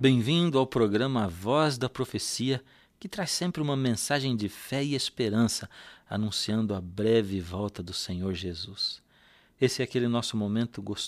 Bem-vindo ao programa A Voz da Profecia, que traz sempre uma mensagem de fé e esperança, anunciando a breve volta do Senhor Jesus. Esse é aquele nosso momento gostoso